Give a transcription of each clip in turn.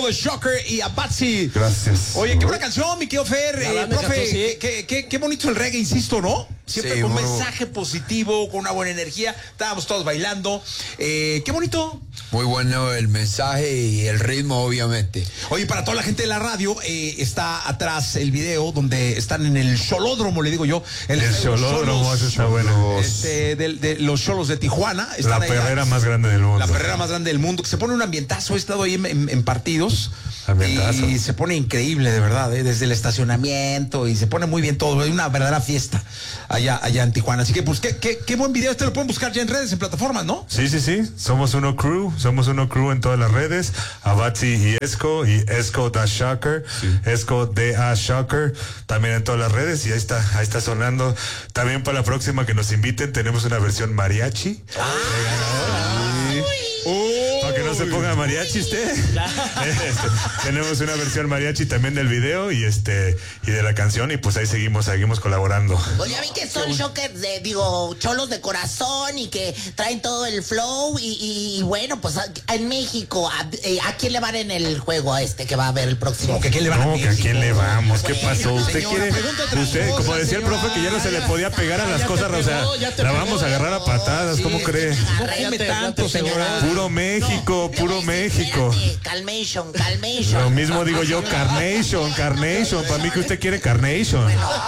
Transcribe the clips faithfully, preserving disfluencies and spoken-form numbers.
a Shocker y a Batsy. Gracias. Oye, qué buena canción, mi querido Fer. Eh, me profe, encantó, sí. qué, qué, qué, qué bonito el reggae, insisto, ¿no? Siempre Sí, con un muy- mensaje positivo, con una buena energía. Estábamos todos bailando. Eh, qué bonito. Muy bueno el mensaje y el ritmo, obviamente. Oye, para toda la gente de la radio, eh, está atrás el video donde están en el Xolódromo, le digo yo. El los Xolódromo, Xolos, eso está bueno. este, del- de, los Xolos de Tijuana. La Están ahí, perrera más grande del mundo. La perrera más grande del mundo, que se pone un ambientazo. He estado ahí en, en- en partidos. Ambientazo. Y se pone increíble, de verdad, ¿eh? Desde el estacionamiento y se pone muy bien todo. Hay una verdadera fiesta allá, allá en Tijuana. Así que, pues, qué, qué, qué buen video. Este lo pueden buscar ya en redes, en plataformas, ¿no? Sí, sí, sí. Somos uno crew. Somos uno crew en todas las redes. Abatzi y Esco. Y Esco da Shocker. Esco D A Shocker. También en todas las redes. Y ahí está, ahí está sonando. También para la próxima que nos inviten, tenemos una versión mariachi. Para que no se ponga mariachi usted. Este, tenemos una versión mariachi también del video y este y de la canción y pues ahí seguimos, seguimos colaborando. Pues ya vi que son shockers de, digo, cholos de corazón y que traen todo el flow y, y, y bueno, pues a- en México, a, eh, ¿a quién le van en el juego a este que va a haber el próximo? Como que quién le van No, a que a quién le vamos, ¿qué Bueno, pasó? ¿Usted señora, quiere? pregunta otra Usted, cosa, como decía el señora. profe, que ya no se le podía pegar a las Ya te cosas, o sea, pegó, ya te la pegó. vamos a agarrar a patadas, ¿cómo cree? No Agarra, come ya te- ya tanto, te pegó. señora. Puro México, Le voy puro a decir, México. espérate, calmation, calmation. Lo mismo digo yo, carnation, carnation. Para mí que usted quiere carnation.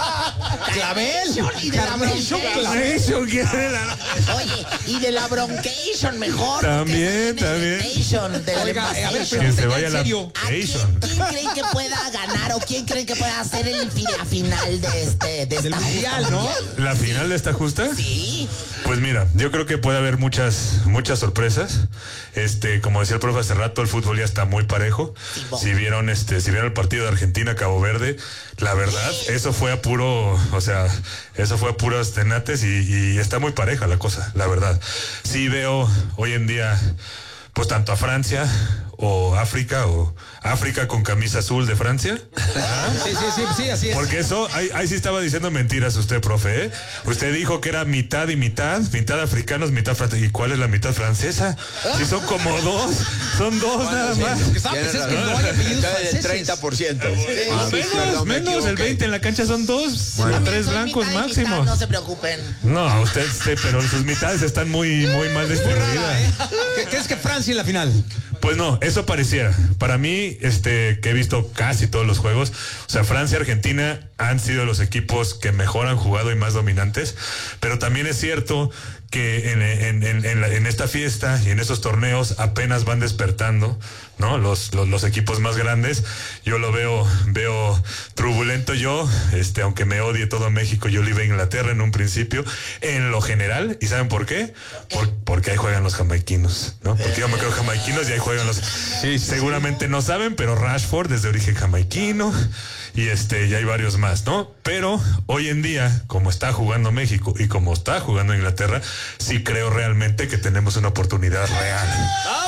Clavel. Y de la Carnation, broncation. Carnation quiere la... Oye, y de la broncation mejor. También, que también. de la invitation, de la Oiga, a ver, invitation. Que se ya vaya en la serio. ¿A quién, nation. quién creen que pueda ganar o quién creen que pueda hacer el fi- la final de este de Del esta mundial, justa ¿no? mundial? ¿La final de esta justa? Sí. Pues mira, yo creo que puede haber muchas, muchas sorpresas. Este, como decía el profe hace rato, el fútbol ya está muy parejo. Sí, bo. Si vieron, este, si vieron el partido de Argentina Cabo Verde, la verdad, eso fue a puro, o sea, eso fue a puros tenates y, y está muy pareja la cosa, la verdad. Sí veo hoy en día, pues tanto a Francia o África o África con camisa azul de Francia. Sí, sí, sí, sí, así es. Porque eso, ahí, ahí sí estaba diciendo mentiras usted, profe, ¿eh? Usted dijo que era mitad y mitad, mitad africanos, mitad franceses. ¿Y cuál es la mitad francesa? Si son como dos, son dos nada más. Lo que estaba Tienes pensando es que razón. no hay apellidos Está del franceses. treinta por ciento. Ah, menos, menos, el veinte en la cancha son dos, o tres Soy blancos mitad y mitad, máximos. no se preocupen. No, usted, usted, pero sus mitades están muy, muy mal distribuidas. ¿Qué- ¿Crees que Francia en la final? Pues no, eso pareciera. Para mí, este, que he visto casi todos los juegos, o sea, Francia y Argentina han sido los equipos que mejor han jugado y más dominantes, pero también es cierto que en, en, en, en, la- en esta fiesta y en estos torneos apenas van despertando, ¿no? Los, los, los equipos más grandes. Yo lo veo, veo turbulento yo, este, aunque me odie todo México, yo le iba a Inglaterra en un principio, en lo general, ¿y saben por qué? Por, porque ahí juegan los jamaiquinos, ¿no? Porque yo me creo jamaiquinos y ahí juegan los... Seguramente no saben, pero Rashford es de origen jamaiquino y este, y hay varios más, ¿no? Pero hoy en día, como está jugando México y como está jugando Inglaterra, sí creo realmente que tenemos una oportunidad real.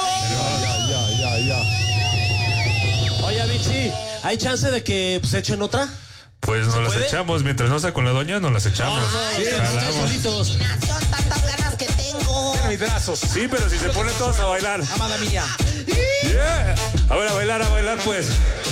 Oye, Vichy, ¿hay chance de que pues, echen otra? Pues nos las puede? echamos, mientras no sea con la doña, nos las echamos. Sí, Jalamos. solitos. Nación, tantas ganas que tengo. Mis brazos. Sí, pero si se ponen todos a bailar. Amada mía. Yeah. A ver, a bailar, a bailar, pues.